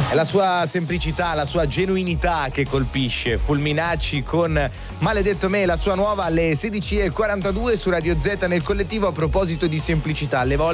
È la sua semplicità, la sua genuinità che colpisce. Fulminacci con Maledetto me, la sua nuova alle 16:42 su Radio Z nel collettivo. A proposito di semplicità, alle volte